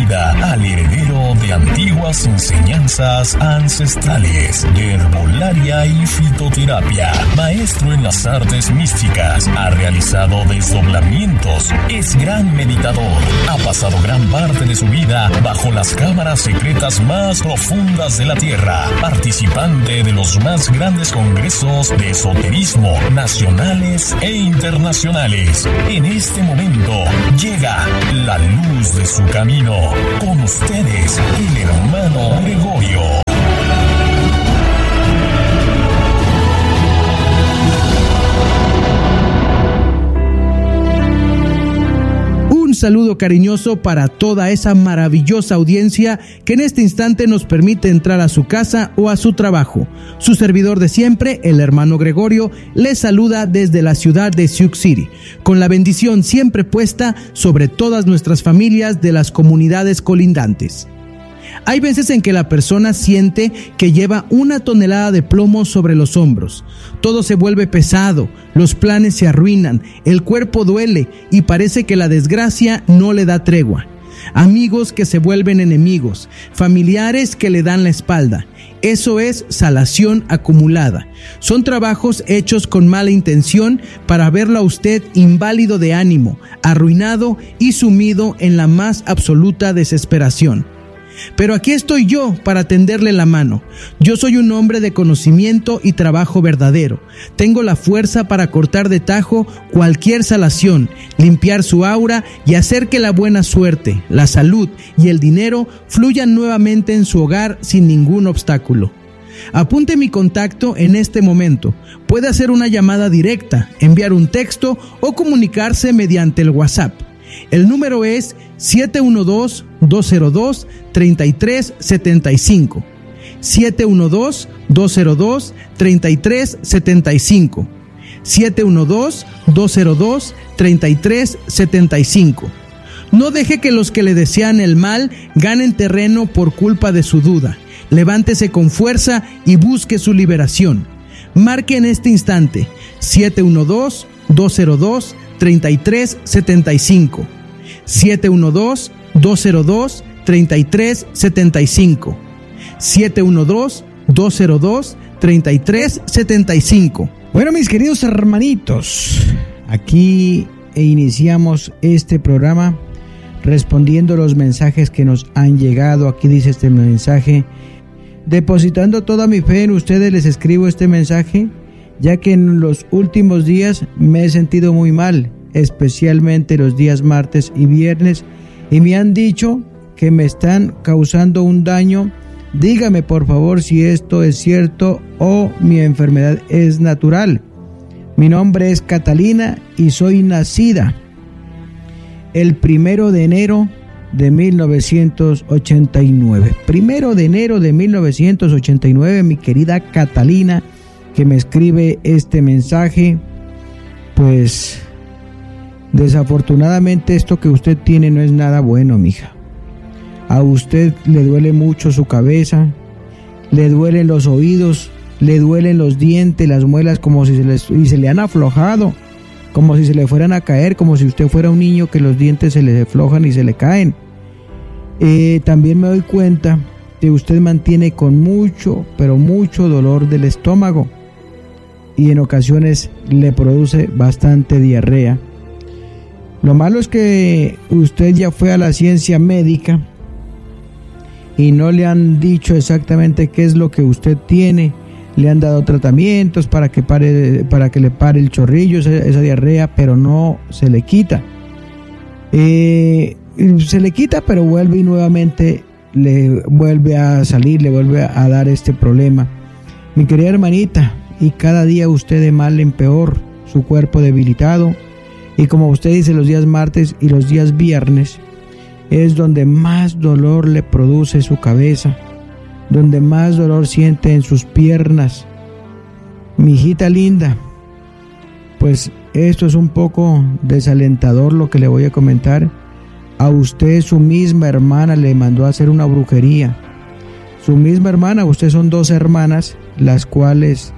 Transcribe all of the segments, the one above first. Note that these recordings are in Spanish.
vida al heredero de antiguas enseñanzas ancestrales de herbolaria y fitoterapia. Maestro en las artes místicas, ha realizado desdoblamientos, es gran meditador, ha pasado gran parte de su vida bajo las cámaras secretas más profundas de la Tierra, participante de los más grandes congresos de esoterismo nacionales e internacionales. En este momento llega la luz de su camino. Con ustedes, el hermano Gregorio. Un saludo cariñoso para toda esa maravillosa audiencia que en este instante nos permite entrar a su casa o a su trabajo. Su servidor de siempre, el hermano Gregorio, les saluda desde la ciudad de Sioux City, con la bendición siempre puesta sobre todas nuestras familias de las comunidades colindantes. Hay veces en que la persona siente que lleva 1 tonelada de plomo sobre los hombros. Todo se vuelve pesado, los planes se arruinan, el cuerpo duele y parece que la desgracia no le da tregua. Amigos que se vuelven enemigos, familiares que le dan la espalda. Eso es salación acumulada. Son trabajos hechos con mala intención para verlo a usted inválido de ánimo, arruinado y sumido en la más absoluta desesperación. Pero aquí estoy yo para tenderle la mano. Yo soy un hombre de conocimiento y trabajo verdadero. Tengo la fuerza para cortar de tajo cualquier salación, limpiar su aura y hacer que la buena suerte, la salud y el dinero fluyan nuevamente en su hogar sin ningún obstáculo. Apunte mi contacto en este momento. Puede hacer una llamada directa, enviar un texto o comunicarse mediante el WhatsApp. El número es 712-202-3375. 712-202-3375. 712-202-3375. No deje que los que le desean el mal ganen terreno por culpa de su duda. Levántese con fuerza y busque su liberación. Marque en este instante 712-202-3375. 712-202-3375. 712-202-3375. Bueno, mis queridos hermanitos, aquí iniciamos este programa respondiendo los mensajes que nos han llegado. Aquí dice este mensaje: depositando toda mi fe en ustedes, les escribo este mensaje, ya que en los últimos días me he sentido muy mal, especialmente los días martes y viernes, y me han dicho que me están causando un daño. Dígame por favor si esto es cierto o mi enfermedad es natural. Mi nombre es Catalina y soy nacida el 1 de enero de 1989. 1 de enero de 1989, mi querida Catalina, que me escribe este mensaje. Pues desafortunadamente esto que usted tiene no es nada bueno, mija. A usted le duele mucho su cabeza, le duelen los oídos, le duelen los dientes, las muelas, como si se le han aflojado, como si se le fueran a caer, como si usted fuera un niño que los dientes se le aflojan y se le caen. También me doy cuenta que usted mantiene con mucho, pero mucho dolor del estómago y en ocasiones le produce bastante diarrea. Lo malo es que usted ya fue a la ciencia médica y no le han dicho exactamente qué es lo que usted tiene. Le han dado tratamientos para que le pare el chorrillo, esa diarrea, pero no se le quita. Se le quita, pero vuelve y nuevamente le vuelve a salir, le vuelve a dar este problema. Mi querida hermanita, y cada día usted de mal en peor, su cuerpo debilitado, y como usted dice, los días martes y los días viernes es donde más dolor le produce su cabeza, donde más dolor siente en sus piernas. Mi hijita linda, pues esto es un poco desalentador lo que le voy a comentar. A usted su misma hermana le mandó a hacer una brujería. Su misma hermana, ustedes son 2 hermanas, las cuales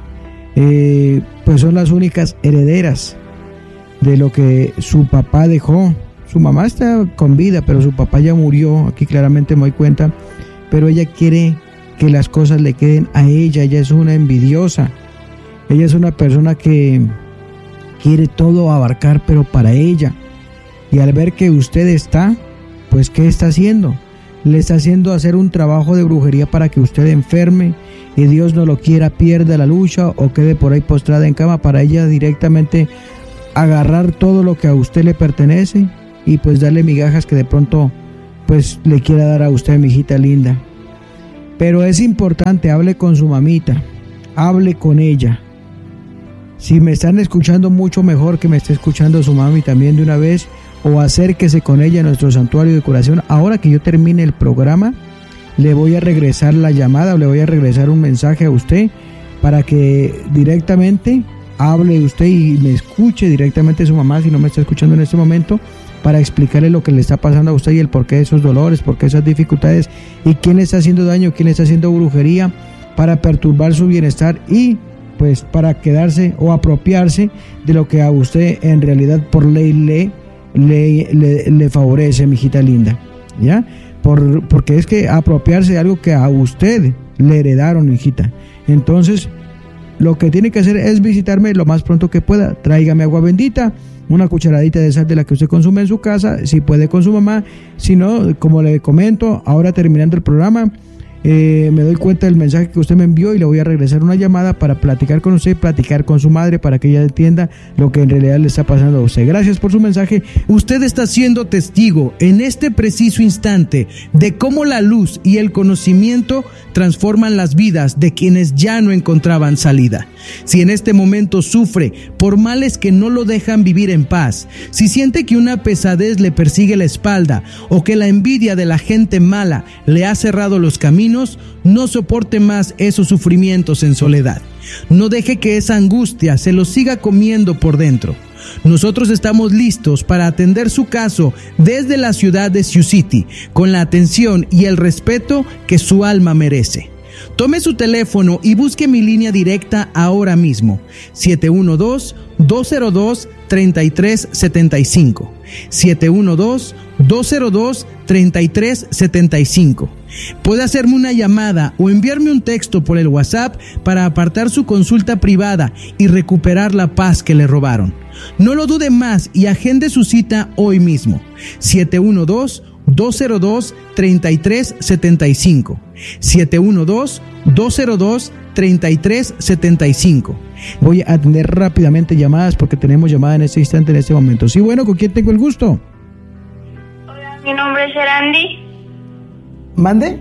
pues son las únicas herederas de lo que su papá dejó. Su mamá está con vida, pero su papá ya murió, aquí claramente me doy cuenta, pero ella quiere que las cosas le queden a ella. Ella es una envidiosa, ella es una persona que quiere todo abarcar, pero para ella. Y al ver que usted está, pues ¿qué está haciendo? Le está haciendo hacer un trabajo de brujería para que usted enferme y Dios no lo quiera, pierda la lucha o quede por ahí postrada en cama, para ella directamente agarrar todo lo que a usted le pertenece y pues darle migajas que de pronto pues le quiera dar a usted, mi hijita linda. Pero es importante, hable con su mamita, hable con ella. Si me están escuchando, mucho mejor que me esté escuchando su mami también de una vez, o acérquese con ella a nuestro santuario de curación. Ahora que yo termine el programa, le voy a regresar la llamada, o le voy a regresar un mensaje a usted para que directamente hable usted y me escuche directamente su mamá, si no me está escuchando en este momento, para explicarle lo que le está pasando a usted y el porqué de esos dolores, porqué de esas dificultades y quién le está haciendo daño, quién le está haciendo brujería para perturbar su bienestar y pues para quedarse o apropiarse de lo que a usted en realidad por ley le favorece, mi hijita linda, ¿ya? Porque es que apropiarse de algo que a usted le heredaron, hijita. Entonces, lo que tiene que hacer es visitarme lo más pronto que pueda. Tráigame agua bendita, una cucharadita de sal de la que usted consume en su casa, si puede con su mamá. Si no, como le comento, ahora terminando el programa, me doy cuenta del mensaje que usted me envió y le voy a regresar una llamada para platicar con usted, platicar con su madre para que ella entienda lo que en realidad le está pasando a usted. Gracias por su mensaje. Usted está siendo testigo en este preciso instante de cómo la luz y el conocimiento transforman las vidas de quienes ya no encontraban salida. Si en este momento sufre por males que no lo dejan vivir en paz, si siente que una pesadez le persigue la espalda o que la envidia de la gente mala le ha cerrado los caminos, no soporte más esos sufrimientos en soledad. No deje que esa angustia se lo siga comiendo por dentro. Nosotros estamos listos para atender su caso desde la ciudad de Sioux City, con la atención y el respeto que su alma merece. Tome su teléfono y busque mi línea directa ahora mismo, 712-202-3375, 712-202-3375. Puede hacerme una llamada o enviarme un texto por el WhatsApp para apartar su consulta privada y recuperar la paz que le robaron. No lo dude más y agende su cita hoy mismo. 712-202-3375. 712-202-3375. Voy a atender rápidamente llamadas porque tenemos llamada en este instante, en este momento. Sí, bueno, ¿con quién tengo el gusto? Hola, mi nombre es Erandi. ¿Mande?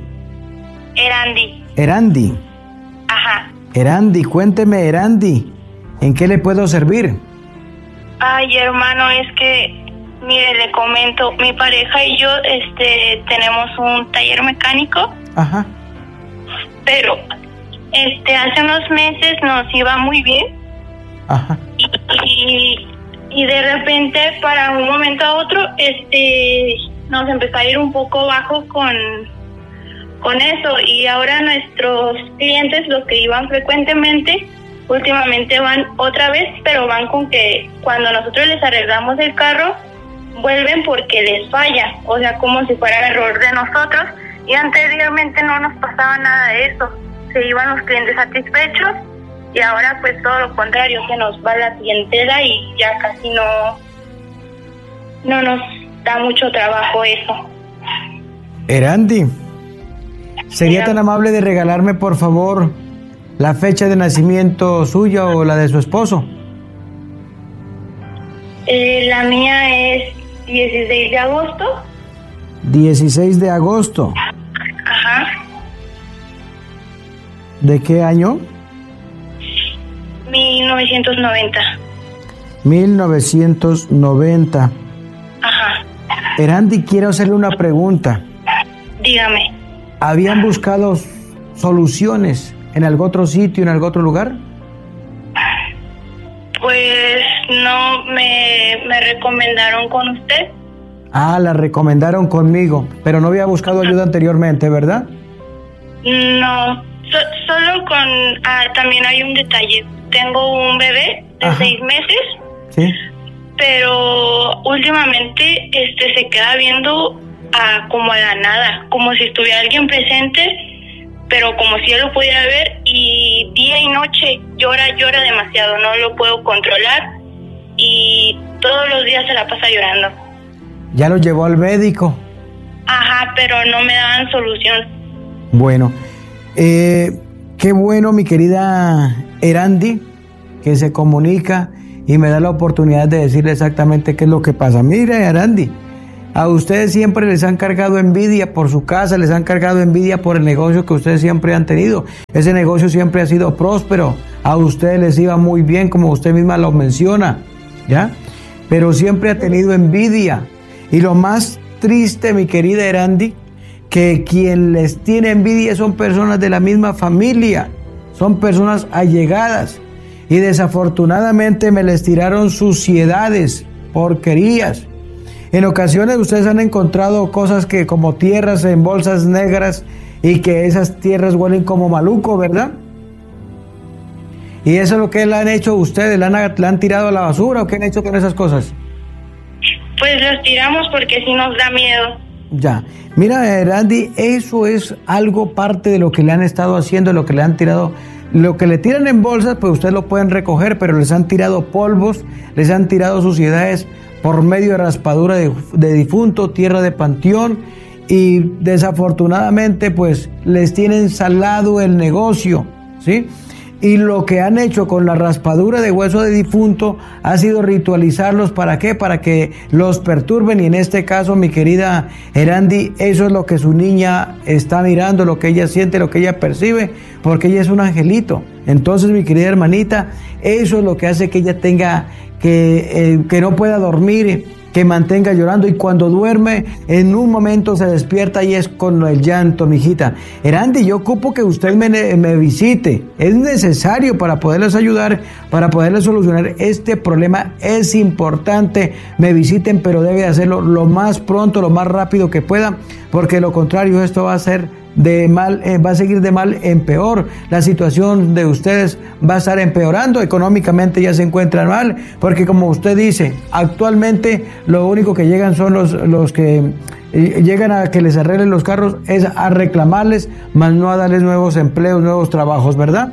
Erandi. Ajá. Erandi, cuénteme, Erandi, ¿en qué le puedo servir? Ay, hermano, es que, mire, le comento, mi pareja y yo, tenemos un taller mecánico. Ajá. Pero, hace unos meses nos iba muy bien. Ajá. Y de repente, para un momento a otro, nos empezó a ir un poco bajo con eso, y ahora nuestros clientes, los que iban frecuentemente, últimamente van otra vez, pero van con que cuando nosotros les arreglamos el carro, vuelven porque les falla, o sea, como si fuera error de nosotros, y anteriormente no nos pasaba nada de eso, se iban los clientes satisfechos, y ahora pues todo lo contrario, se nos va la clientela y ya casi no nos da mucho trabajo eso. Erandi, ¿sería tan amable de regalarme, por favor, la fecha de nacimiento suya o la de su esposo? La mía es 16 de agosto. 16 de agosto. Ajá. ¿De qué año? 1990. 1990. Ajá. Erandi, quiero hacerle una pregunta. Dígame. ¿Habían buscado soluciones en algún otro sitio, en algún otro lugar? Pues no, me recomendaron con usted. Ah, la recomendaron conmigo, pero no había buscado ayuda anteriormente, ¿verdad? No, solo también hay un detalle. Tengo un bebé de 6 meses. Sí. pero últimamente se queda viendo como a la nada, como si estuviera alguien presente, pero como si él lo pudiera ver, y día y noche llora demasiado, no lo puedo controlar y todos los días se la pasa llorando. ¿Ya lo llevó al médico? Ajá, pero no me dan solución. Bueno, qué bueno, mi querida Erandi, que se comunica y me da la oportunidad de decirle exactamente qué es lo que pasa. Mire, Erandi, a ustedes siempre les han cargado envidia por su casa, les han cargado envidia por el negocio que ustedes siempre han tenido. Ese negocio siempre ha sido próspero, a ustedes les iba muy bien, como usted misma lo menciona, ¿ya? Pero siempre ha tenido envidia. Y lo más triste, mi querida Erandi, que quien les tiene envidia son personas de la misma familia, son personas allegadas. Y desafortunadamente me les tiraron suciedades, porquerías. En ocasiones ustedes han encontrado cosas que como tierras en bolsas negras y que esas tierras huelen como maluco, ¿verdad? Y eso es lo que le han hecho ustedes, ¿le han tirado a la basura o qué han hecho con esas cosas? Pues los tiramos porque sí nos da miedo. Ya, mira, Randy, eso es algo parte de lo que le han estado haciendo, lo que le han tirado. Lo que le tiran en bolsas, pues ustedes lo pueden recoger, pero les han tirado polvos, les han tirado suciedades por medio de raspadura de difunto, tierra de panteón, y desafortunadamente pues les tienen salado el negocio, ¿sí? Y lo que han hecho con la raspadura de hueso de difunto ha sido ritualizarlos. ¿Para qué? Para que los perturben. Y en este caso, mi querida Erandi, eso es lo que su niña está mirando, lo que ella siente, lo que ella percibe, porque ella es un angelito. Entonces, mi querida hermanita, eso es lo que hace que ella tenga que no pueda dormir, que mantenga llorando, y cuando duerme en un momento se despierta y es con el llanto, mijita. Erandi, yo ocupo que usted me visite, es necesario para poderles ayudar, para poderles solucionar este problema, es importante, me visiten, pero debe hacerlo lo más pronto, lo más rápido que pueda, porque de lo contrario esto va a ser va a seguir de mal en peor. La situación de ustedes va a estar empeorando, económicamente ya se encuentran mal, porque como usted dice, actualmente lo único que llegan son los que llegan a que les arreglen los carros, es a reclamarles, más no a darles nuevos empleos, nuevos trabajos, ¿verdad?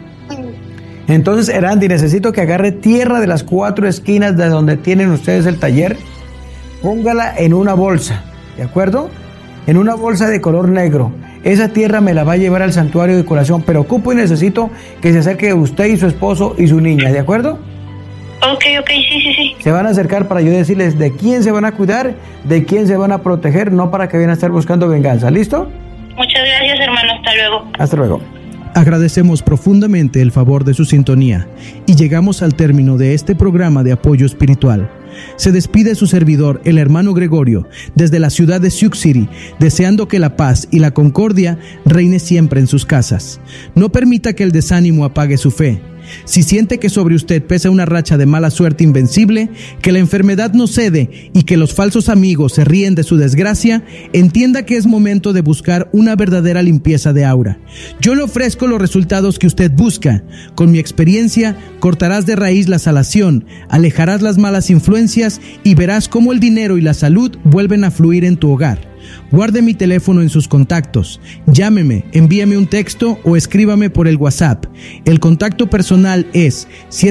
Entonces, Erandi, necesito que agarre tierra de las 4 esquinas de donde tienen ustedes el taller, póngala en una bolsa, ¿de acuerdo? En una bolsa de color negro. Esa tierra me la va a llevar al santuario de curación, pero ocupo y necesito que se acerque usted y su esposo y su niña, ¿de acuerdo? Ok, sí. Se van a acercar para yo decirles de quién se van a cuidar, de quién se van a proteger, no para que vayan a estar buscando venganza, ¿listo? Muchas gracias, hermano, hasta luego. Hasta luego. Agradecemos profundamente el favor de su sintonía y llegamos al término de este programa de apoyo espiritual. Se despide su servidor, el hermano Gregorio, desde la ciudad de Sioux City, deseando que la paz y la concordia reine siempre en sus casas. No permita que el desánimo apague su fe. Si siente que sobre usted pesa una racha de mala suerte invencible, que la enfermedad no cede y que los falsos amigos se ríen de su desgracia, entienda que es momento de buscar una verdadera limpieza de aura. Yo le ofrezco los resultados que usted busca. Con mi experiencia, cortarás de raíz la salación, alejarás las malas influencias y verás cómo el dinero y la salud vuelven a fluir en tu hogar. Guarde mi teléfono en sus contactos. Llámeme, envíame un texto o escríbame por el WhatsApp. El contacto personal es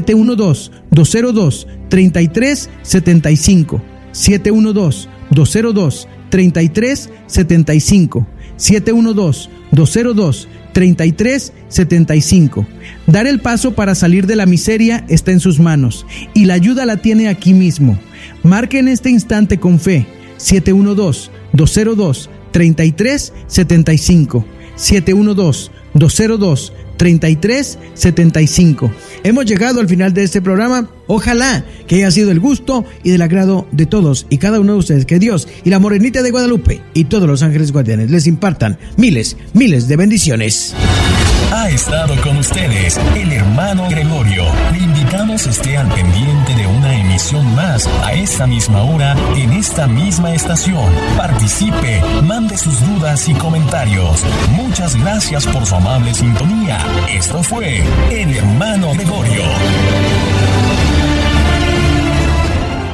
712-202-3375. 712-202-3375. 712-202-3375. Dar el paso para salir de la miseria está en sus manos y la ayuda la tiene aquí mismo. Marque en este instante con fe. 712-202-3375. 712-202-3375. Hemos llegado al final de este programa. Ojalá que haya sido el gusto y del agrado de todos y cada uno de ustedes. Que Dios y la Morenita de Guadalupe y todos los ángeles guardianes les impartan miles de bendiciones. Ha estado con ustedes el hermano Gregorio. Le invitamos esté al pendiente de una emisión más a esta misma hora en esta misma estación. Participe, mande sus dudas y comentarios. Muchas gracias por su amable sintonía. Esto fue el hermano Gregorio.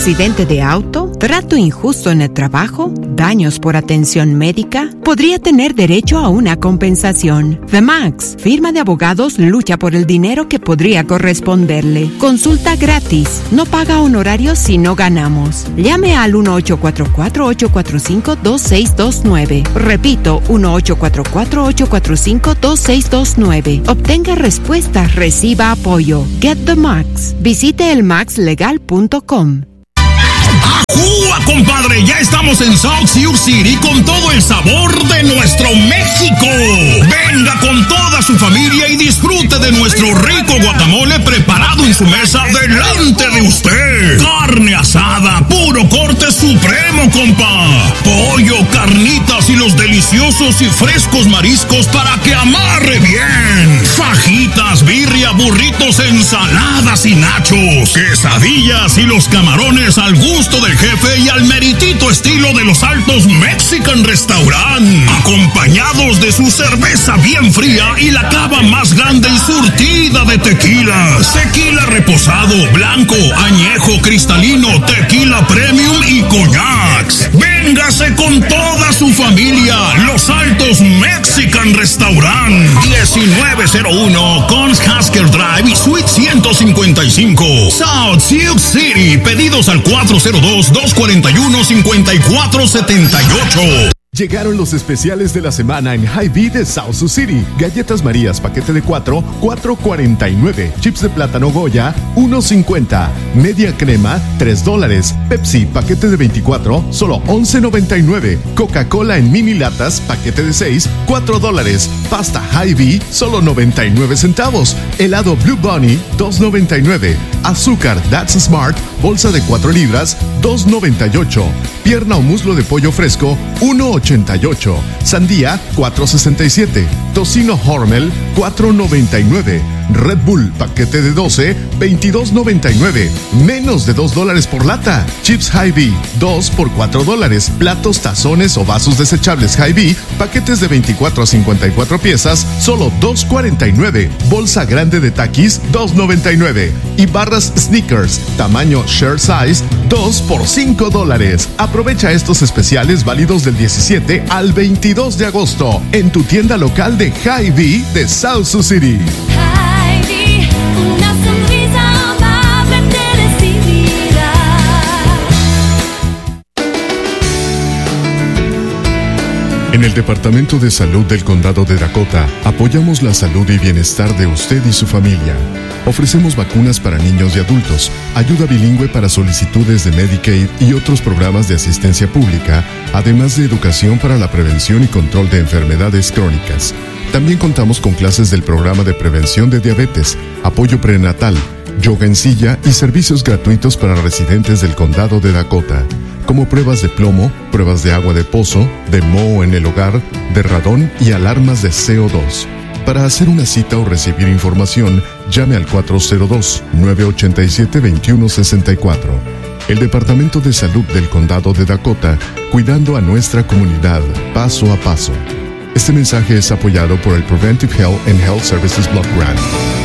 accidente de auto, trato injusto en el trabajo, daños por atención médica, podría tener derecho a una compensación. The Max, firma de abogados, lucha por el dinero que podría corresponderle. Consulta gratis. No paga honorarios si no ganamos. Llame al 1-844-845-2629. Repito, 1-844-845-2629. Obtenga respuestas, reciba apoyo. Get the Max. Visite elmaxlegal.com. ¡Ajúa, compadre! Ya estamos en South Sioux City con todo el sabor de nuestro México. Venga con toda su familia y disfrute de nuestro rico guacamole preparado en su mesa delante de usted. Carne asada, puro corte supremo, compa. Pollo, carnitas y los deliciosos y frescos mariscos para que amarre bien. Fajitas, birria, burritos, ensaladas y nachos. Quesadillas y los camarones al gusto del jefe y al meritito estilo de los Altos Mexican Restaurant, acompañados de su cerveza bien fría y la cava más grande y surtida de tequilas. Tequila reposado, blanco, añejo, cristalino, tequila premium y coñacs. Véngase con toda su familia. Los Altos Mexican Restaurant, 1901 Conhasker Drive y Suite 155, South Sioux City. Pedidos al 402-241-5478. Llegaron los especiales de la semana en Hy-Vee de South Sioux City. Galletas Marías, paquete de 4, $4.49. Chips de plátano Goya, $1.50. Media crema, $3. Pepsi, paquete de 24, solo $11.99. Coca-Cola en mini latas, paquete de 6, $4. Pasta Hy-Vee, solo 99 centavos. Helado Blue Bunny, $2.99. Azúcar That's Smart, bolsa de 4 libras, $2.98. Pierna o muslo de pollo fresco, $1.88. Sandía, $4.67. Tocino Hormel, $4.99. Red Bull, paquete de 12, $22.99. Menos de $2 por lata. Chips Hy-Vee, 2 por $4. Platos, tazones o vasos desechables Hy-Vee, paquetes de 24 a 54 piezas, solo $2.49. Bolsa grande de Takis, $2.99. Y barras Snickers, tamaño Share Size, 2 por $5. Aprovecha estos especiales válidos del 17 al 22 de agosto en tu tienda local de Hy-Vee de South Sioux City. Hy-Vee, una sonrisa amable te recibirá. En el Departamento de Salud del Condado de Dakota, apoyamos la salud y bienestar de usted y su familia. Ofrecemos vacunas para niños y adultos, ayuda bilingüe para solicitudes de Medicaid y otros programas de asistencia pública, además de educación para la prevención y control de enfermedades crónicas. También contamos con clases del programa de prevención de diabetes, apoyo prenatal, yoga en silla y servicios gratuitos para residentes del Condado de Dakota, como pruebas de plomo, pruebas de agua de pozo, de moho en el hogar, de radón y alarmas de CO2. Para hacer una cita o recibir información, llame al 402-987-2164. El Departamento de Salud del Condado de Dakota, cuidando a nuestra comunidad paso a paso. Este mensaje es apoyado por el Preventive Health and Health Services Block Grant.